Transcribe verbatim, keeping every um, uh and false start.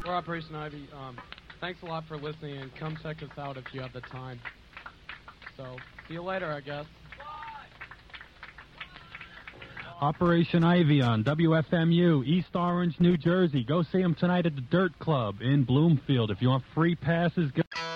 We're Operation Ivy. Um, thanks a lot for listening, and come check us out if you have the time. So, see you later, I guess. Operation Ivy on W F M U, East Orange, New Jersey. Go see them tonight at the Dirt Club in Bloomfield. If you want free passes, go...